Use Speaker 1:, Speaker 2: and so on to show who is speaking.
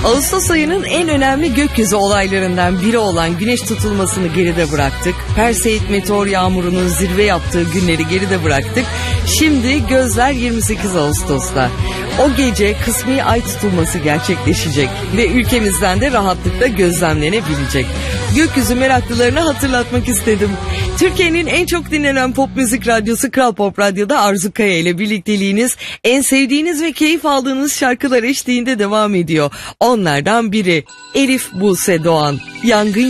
Speaker 1: Ağustos ayının en önemli gökyüzü olaylarından biri olan güneş tutulmasını geride bıraktık. Perseid meteor yağmurunun zirve yaptığı günleri geride bıraktık. Şimdi gözler 28 Ağustos'ta. O gece kısmi ay tutulması gerçekleşecek ve ülkemizden de rahatlıkla gözlemlenebilecek. Gökyüzü meraklılarına hatırlatmak istedim. Türkiye'nin en çok dinlenen pop müzik radyosu Kral Pop Radyo'da Arzu Kaya ile birlikteliğiniz en sevdiğiniz ve keyif aldığınız şarkılar eşliğinde devam ediyor. Onlardan biri Elif Buse Doğan, Yangın